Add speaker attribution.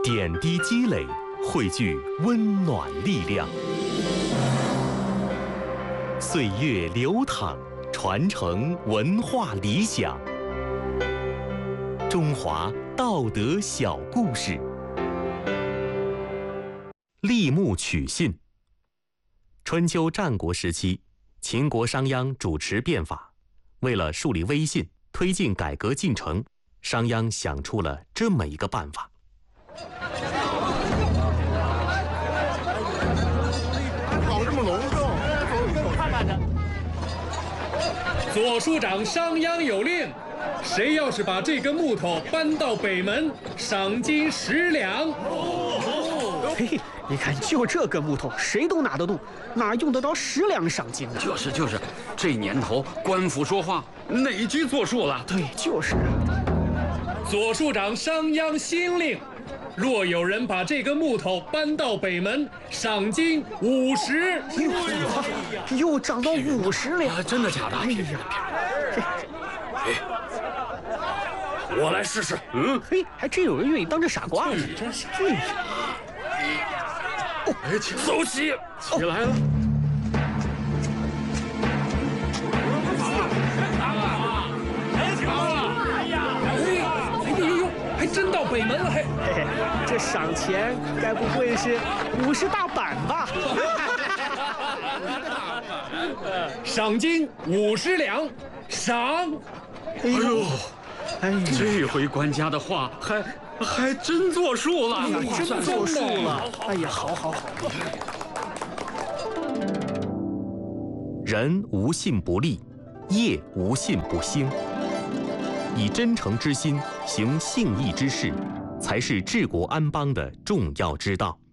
Speaker 1: 点滴积累，汇聚温暖力量。岁月流淌，传承文化理想。中华道德小故事。立木取信。春秋战国时期，秦国商鞅主持变法，为了树立威信，推进改革进程，商鞅想出了这么一个办法。
Speaker 2: 搞这么隆重，看看他。
Speaker 3: 左庶长商鞅有令，谁要是把这根木头搬到北门，赏金10两。
Speaker 4: 嘿，你看，就这根木头，谁都拿得动，哪用得着10两赏金呢？
Speaker 5: 就是，这年头官府说话，哪句作数了？
Speaker 4: 对，就是啊。
Speaker 3: 左庶长商鞅新令，若有人把这根木头搬到北门，赏金50。
Speaker 4: 又涨到50两，
Speaker 5: 真的假的？
Speaker 4: 哎呀，
Speaker 5: 我来试试。
Speaker 4: 嘿，还真有人愿意当这傻瓜呢。
Speaker 3: 真是。
Speaker 5: 走起，起来了。
Speaker 3: 还真到北门了，嘿，
Speaker 4: 这赏钱该不会是50大板吧？
Speaker 3: 赏金50两，赏。
Speaker 5: 哎呦，这回官家的话还真作数了，
Speaker 4: 真作数了。哎呀，好。
Speaker 1: 人无信不立，业无信不兴。以真诚之心行信义之事，才是治国安邦的重要之道。